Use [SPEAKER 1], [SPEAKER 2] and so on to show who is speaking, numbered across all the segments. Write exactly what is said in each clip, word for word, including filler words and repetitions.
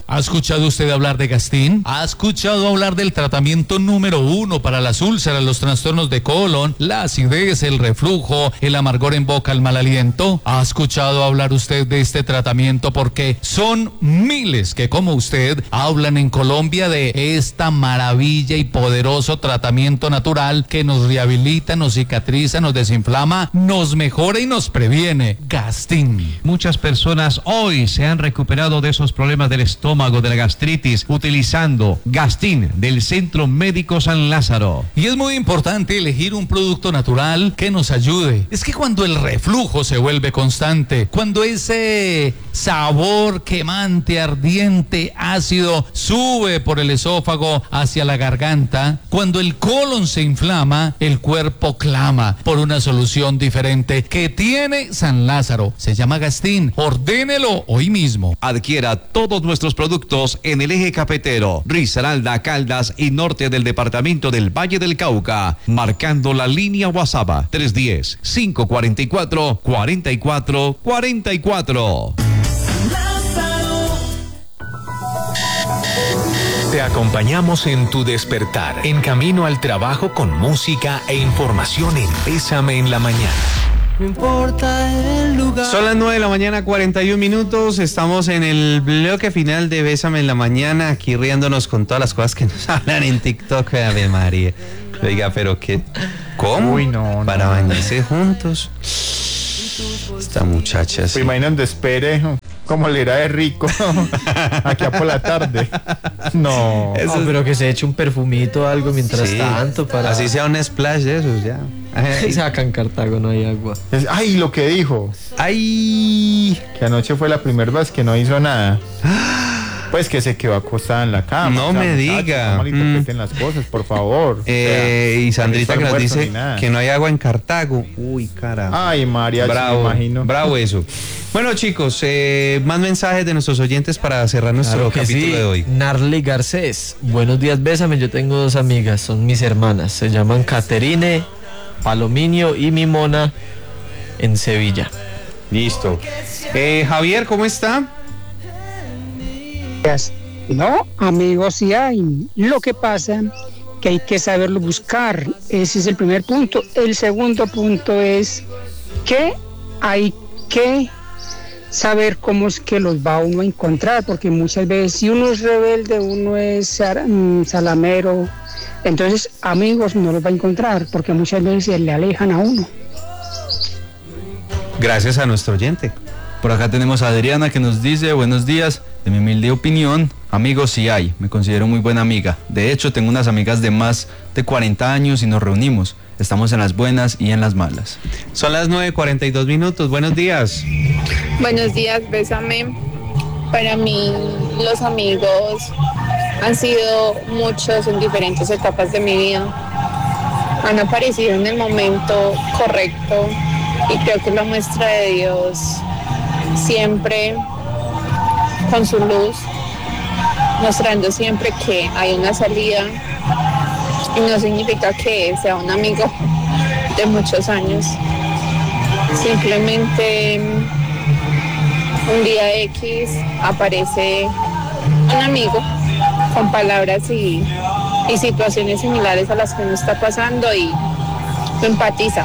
[SPEAKER 1] ¿Ha escuchado usted hablar de Gastin? ¿Ha escuchado hablar del tratamiento número uno para las úlceras, los trastornos de colon, la acidez, el reflujo, el amargor en boca, el mal aliento? ¿Ha escuchado hablar usted de este tratamiento? Porque son miles que, como usted, hablan en Colombia de esta maravilla y poderoso tratamiento natural que nos rehabilita, nos cicatriza, nos desinflama, nos mejora y nos previene. Gastin.
[SPEAKER 2] Muchas personas hoy se han recuperado de esos problemas del estómago, de la gastritis, utilizando Gastin del Centro Médico San Lázaro.
[SPEAKER 1] Y es muy importante elegir un producto natural que nos ayude. Es que cuando el reflujo se vuelve constante, cuando ese sabor quemante, ardiente, ácido sube por el esófago hacia la garganta, cuando el colon se inflama, el cuerpo clama por una solución diferente que tiene San Lázaro. Se llama Gastin. Ordénelo hoy mismo.
[SPEAKER 2] Adquiera todos nuestros productos en el eje cafetero, Risaralda, Caldas y norte del departamento del Valle del Cauca, marcando la línea WhatsApp tres uno cero, cinco cuatro cuatro, cuatro cuatro cuatro cuatro.
[SPEAKER 3] Te acompañamos en tu despertar, en camino al trabajo con música e información en Bésame en la Mañana.
[SPEAKER 4] No importa el lugar.
[SPEAKER 5] Son las nueve de la mañana, cuarenta y un minutos. Estamos en el bloque final de Bésame en la Mañana, aquí riéndonos con todas las cosas que nos hablan en TikTok. Ave María. Oiga, pero qué. ¿Cómo?
[SPEAKER 6] Uy, no, no.
[SPEAKER 5] Para bañarse juntos. Esta muchacha.
[SPEAKER 6] Sí. Pues imagínate, espere, como le irá de rico aquí a por la tarde. No.
[SPEAKER 4] Eso no, pero que se eche un perfumito o algo mientras sí. tanto para.
[SPEAKER 5] Así sea un splash de esos, ya.
[SPEAKER 4] Ay. Saca en Cartago, no hay agua.
[SPEAKER 6] Es, ay, lo que dijo.
[SPEAKER 5] Ay.
[SPEAKER 6] Que anoche fue la primera vez que no hizo nada. Pues que se quedó acostada en la cama.
[SPEAKER 5] No, o sea, me diga.
[SPEAKER 6] No malinterpreten mm. las cosas, por favor.
[SPEAKER 5] Eh, o sea, y Sandrita que nos dice que no hay agua en Cartago. Uy, caramba.
[SPEAKER 6] Ay, María,
[SPEAKER 5] bravo,
[SPEAKER 6] me imagino.
[SPEAKER 5] Bravo eso. Bueno, chicos, eh, más mensajes de nuestros oyentes para cerrar nuestro claro capítulo
[SPEAKER 4] sí.
[SPEAKER 5] de hoy.
[SPEAKER 4] Narly Garcés. Buenos días, Bésame. Yo tengo dos amigas, son mis hermanas. Se llaman Caterine, Palominio y Mimona en Sevilla.
[SPEAKER 5] Listo. Eh, Javier, ¿cómo está?
[SPEAKER 7] No, amigos, sí hay. Lo que pasa que hay que saberlo buscar. Ese es el primer punto. El segundo punto es que hay que saber cómo es que los va uno a encontrar, porque muchas veces si uno es rebelde, uno es salamero, entonces amigos no los va a encontrar, porque muchas veces le alejan a uno.
[SPEAKER 5] Gracias a nuestro oyente.
[SPEAKER 8] Por acá tenemos a Adriana que nos dice: buenos días, de mi humilde opinión, amigos sí hay, me considero muy buena amiga. De hecho, tengo unas amigas de más de cuarenta años y nos reunimos. Estamos en las buenas y en las malas.
[SPEAKER 5] Son las nueve cuarenta y dos minutos, buenos días.
[SPEAKER 9] Buenos días, Bésame. Para mí, los amigos han sido muchos en diferentes etapas de mi vida. Han aparecido en el momento correcto y creo que la muestra de Dios siempre con su luz, mostrando siempre que hay una salida y no significa que sea un amigo de muchos años, simplemente un día X aparece un amigo con palabras y, y situaciones similares a las que uno está pasando y lo empatiza.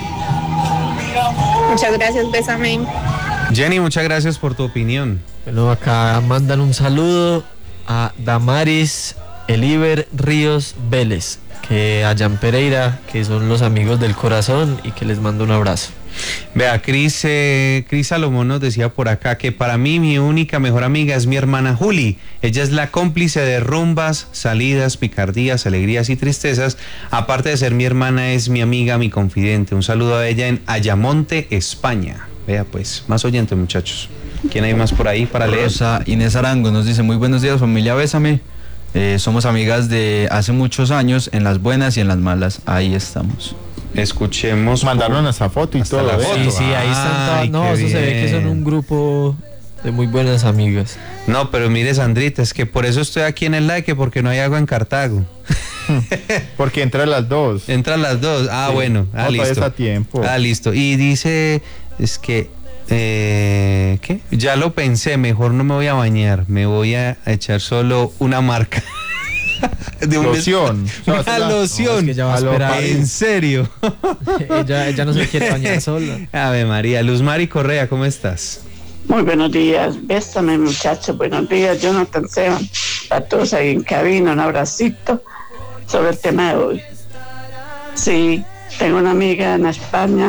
[SPEAKER 9] Muchas gracias, Bésame.
[SPEAKER 5] Jenny, muchas gracias por tu opinión.
[SPEAKER 4] Bueno, acá mandan un saludo a Damaris Eliber Ríos Vélez, que allá en Pereira, que son los amigos del corazón, y que les mando un abrazo.
[SPEAKER 5] Vea, Cris, eh, Cris Salomón nos decía por acá que para mí mi única mejor amiga es mi hermana Juli. Ella es la cómplice de rumbas, salidas, picardías, alegrías y tristezas. Aparte de ser mi hermana, es mi amiga, mi confidente. Un saludo a ella en Ayamonte, España. Vea pues, más oyentes, muchachos. ¿Quién hay más por ahí para leer?
[SPEAKER 8] Rosa Inés Arango nos dice: muy buenos días, familia Bésame. Eh, somos amigas de hace muchos años, en las buenas y en las malas. Ahí estamos.
[SPEAKER 5] Escuchemos.
[SPEAKER 6] Mandaron esa foto y todo.
[SPEAKER 5] La foto.
[SPEAKER 4] Sí, sí, ahí están todas. No, eso bien. Se ve que son un grupo de muy buenas amigas.
[SPEAKER 5] No, pero mire, Sandrita, es que por eso estoy aquí en el like, porque no hay agua en Cartago.
[SPEAKER 6] Porque entran las dos.
[SPEAKER 5] Entran las dos. Ah,
[SPEAKER 6] sí.
[SPEAKER 5] bueno. Ah,
[SPEAKER 6] no,
[SPEAKER 5] listo.
[SPEAKER 6] Está a tiempo.
[SPEAKER 5] Ah, listo. Y dice, es que Eh, ¿Qué? Ya lo pensé, mejor no me voy a bañar, me voy a echar solo una marca. De un
[SPEAKER 6] loción.
[SPEAKER 5] Una
[SPEAKER 6] No,
[SPEAKER 5] loción.
[SPEAKER 4] No, es que ya va a esperar.
[SPEAKER 5] En serio.
[SPEAKER 4] ella, ella no se quiere bañar sola.
[SPEAKER 5] Ave María. Luz Mari Correa, ¿cómo estás?
[SPEAKER 10] Muy buenos días, bésame muchachos, buenos días, Jonathan, Seban, a todos ahí en cabina, un abracito sobre el tema de hoy. Sí, tengo una amiga en España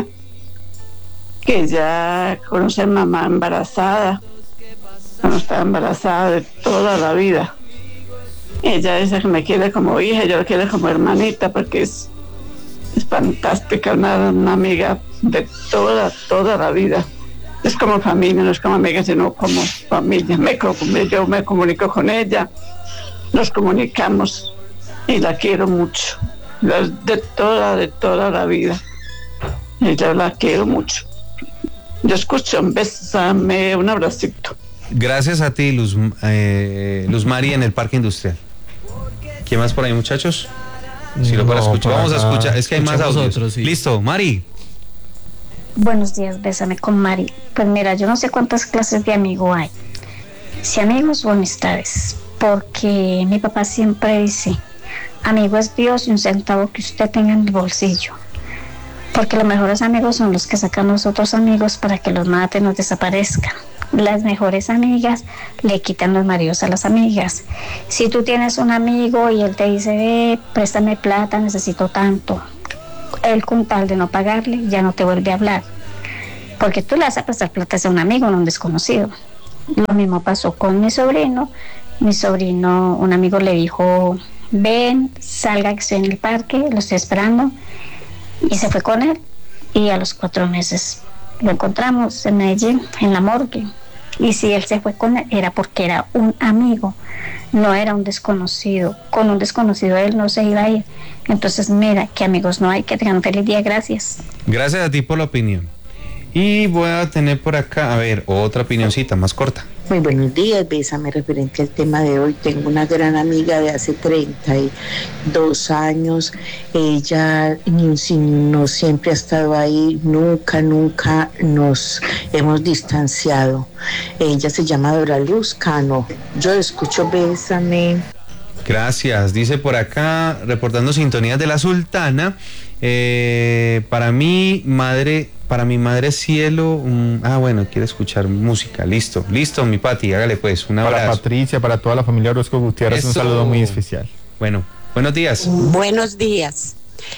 [SPEAKER 10] que ya conoce a mamá embarazada, cuando estaba embarazada de toda la vida. Ella dice que me quiere como hija, yo la quiero como hermanita porque es, es fantástica, una, una amiga de toda, toda la vida. Es como familia, no es como amiga, sino como familia. Me, yo me comunico con ella, nos comunicamos y la quiero mucho. De toda, de toda la vida. Ella la quiero mucho. Yo escucho, un besame, un abracito.
[SPEAKER 5] Gracias a ti, Luz, eh, Luz Mari, en el Parque Industrial. ¿Quién más por ahí, muchachos? Si lo para
[SPEAKER 4] No,
[SPEAKER 5] escuchar,
[SPEAKER 4] por
[SPEAKER 5] vamos a
[SPEAKER 4] acá.
[SPEAKER 5] escuchar. Es que hay más
[SPEAKER 4] Escuchemos
[SPEAKER 5] audios.
[SPEAKER 4] otros, sí.
[SPEAKER 5] Listo, Mari.
[SPEAKER 11] Buenos días, bésame con Mari. Pues mira, yo no sé cuántas clases de amigo hay, si amigos o amistades, porque mi papá siempre dice, amigo es Dios y un centavo que usted tenga en el bolsillo, porque los mejores amigos son los que sacan los otros amigos para que los maten, los desaparezcan. Las mejores amigas le quitan los maridos a las amigas. Si tú tienes un amigo y él te dice, ve, préstame plata, necesito tanto, él con tal de no pagarle ya no te vuelve a hablar, porque tú le vas a prestar plata a un amigo, no a un desconocido. Lo mismo pasó con mi sobrino. Mi sobrino, un amigo le dijo, ven, salga que estoy en el parque, lo estoy esperando, y se fue con él, y a los cuatro meses lo encontramos en Medellín, en la morgue. Y si él se fue con él era porque era un amigo, no era un desconocido. Con un desconocido él no se iba a ir. Entonces mira, que amigos no hay. Que tengan feliz día, gracias.
[SPEAKER 5] Gracias a ti por la opinión. Y voy a tener por acá, a ver, otra opinioncita más corta.
[SPEAKER 12] Muy buenos días, bésame, referente al tema de hoy. Tengo una gran amiga de hace treinta y dos años. Ella no siempre ha estado ahí, nunca, nunca nos hemos distanciado. Ella se llama Dora Luz Cano. Yo escucho, bésame.
[SPEAKER 5] Gracias, dice por acá, reportando sintonías de la Sultana. Eh, para mí, madre, para mi madre cielo, um, ah bueno, quiere escuchar música, listo, listo, mi Pati, hágale pues, un abrazo.
[SPEAKER 6] Para Patricia, para toda la familia Orozco Gutiérrez,
[SPEAKER 5] Eso.
[SPEAKER 6] un saludo muy especial.
[SPEAKER 5] Bueno, buenos días.
[SPEAKER 13] Buenos días.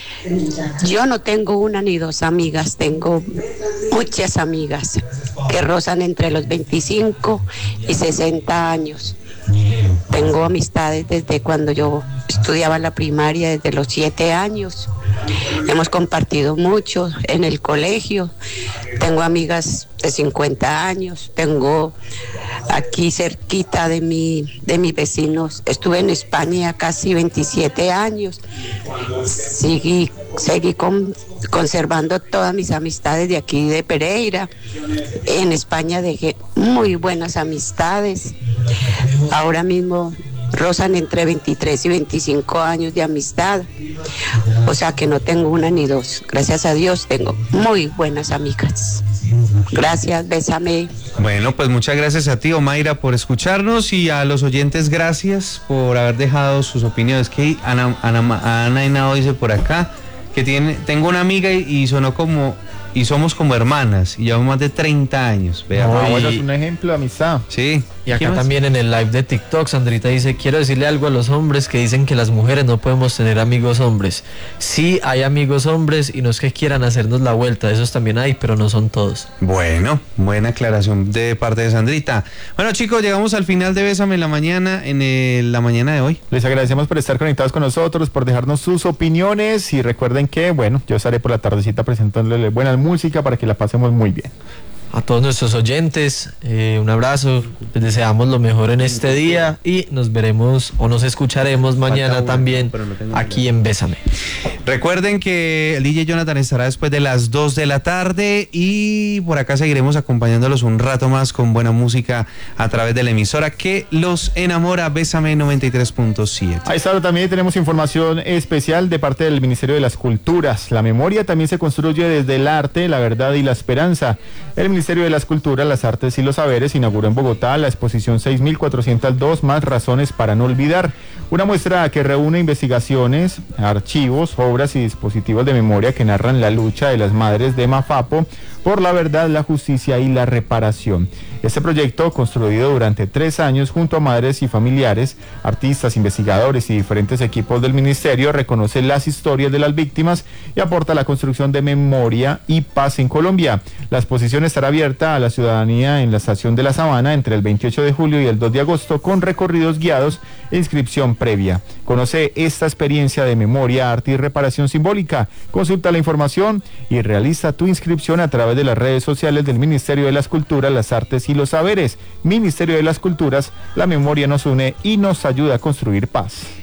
[SPEAKER 13] Yo no tengo una ni dos amigas, tengo muchas amigas que rozan entre los veinticinco y sesenta años. Tengo amistades desde cuando yo estudiaba en la primaria, desde los siete años. Hemos compartido mucho en el colegio. Tengo amigas de cincuenta años. Tengo aquí cerquita de mi, de mis vecinos. Estuve en España casi veintisiete años. Seguí, seguí con, conservando todas mis amistades de aquí de Pereira. En España dejé muy buenas amistades. Ahora mismo rozan entre veintitrés y veinticinco años de amistad, o sea que no tengo una ni dos. Gracias a Dios tengo muy buenas amigas. Gracias, bésame.
[SPEAKER 5] Bueno, pues muchas gracias a ti, Omaira, por escucharnos, y a los oyentes gracias por haber dejado sus opiniones. Que Ana, Ana, Ana Henao dice por acá que tiene, tengo una amiga y, y sonó como, y somos como hermanas, y llevamos más de treinta años. Vea,
[SPEAKER 6] No,
[SPEAKER 5] y-
[SPEAKER 6] bueno, es un ejemplo de amistad.
[SPEAKER 5] Sí.
[SPEAKER 4] Y acá también en el live de TikTok, Sandrita dice, quiero decirle algo a los hombres que dicen que las mujeres no podemos tener amigos hombres. Sí hay amigos hombres y no es que quieran hacernos la vuelta, esos también hay, pero no son todos.
[SPEAKER 5] Bueno, buena aclaración de parte de Sandrita. Bueno, chicos, llegamos al final de Bésame en la mañana, en el- la mañana de hoy.
[SPEAKER 6] Les agradecemos por estar conectados con nosotros, por dejarnos sus opiniones, y recuerden que, bueno, yo estaré por la tardecita presentándoles buena música para que la pasemos muy bien.
[SPEAKER 4] A todos nuestros oyentes, eh, un abrazo, les deseamos lo mejor en este día y nos veremos o nos escucharemos mañana
[SPEAKER 5] uno,
[SPEAKER 4] también
[SPEAKER 5] pero no tengo
[SPEAKER 4] aquí en Bésame.
[SPEAKER 5] Recuerden que el D J Jonathan estará después de las dos de la tarde y por acá seguiremos acompañándolos un rato más con buena música a través de la emisora que los enamora, Bésame noventa y tres punto siete.
[SPEAKER 6] A esta hora también tenemos información especial de parte del Ministerio de las Culturas. La memoria también se construye desde el arte, la verdad y la esperanza. El Ministerio de las Culturas, las Artes y los Saberes inauguró en Bogotá la exposición seis mil cuatrocientos dos más razones para no olvidar. Una muestra que reúne investigaciones, archivos, obras y dispositivos de memoria que narran la lucha de las madres de Mafapo por la verdad, la justicia y la reparación. Este proyecto, construido durante tres años junto a madres y familiares, artistas, investigadores y diferentes equipos del ministerio, reconoce las historias de las víctimas y aporta a la construcción de memoria y paz en Colombia. La exposición estará abierta a la ciudadanía en la Estación de la Sabana entre el veintiocho de julio y el dos de agosto con recorridos guiados e inscripción previa. Conoce esta experiencia de memoria, arte y reparación simbólica. Consulta la información y realiza tu inscripción a través de las redes sociales del Ministerio de las Culturas, las Artes y los Saberes. Ministerio de las Culturas, la memoria nos une y nos ayuda a construir paz.